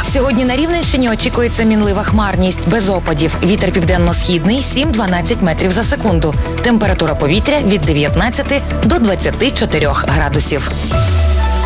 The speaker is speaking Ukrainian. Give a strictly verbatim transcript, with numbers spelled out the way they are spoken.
Сьогодні на Рівненщині очікується мінлива хмарність, без опадів. Вітер південно-східний сім-дванадцять метрів за секунду. Температура повітря від дев'ятнадцяти до двадцяти чотирьох градусів.